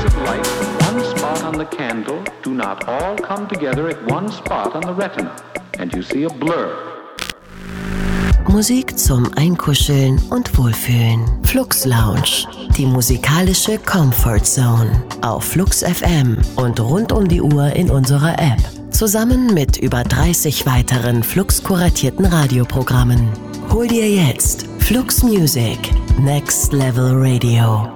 of light from one spot on the candle do not all come together at one spot on the retina, and you see a blur. Musik zum Einkuscheln und Wohlfühlen. Flux Lounge, die musikalische Comfort Zone. Auf Flux FM und rund um die Uhr in unserer App. Zusammen mit über 30 weiteren Flux-kuratierten Radioprogrammen. Hol dir jetzt Flux Music, Next Level Radio.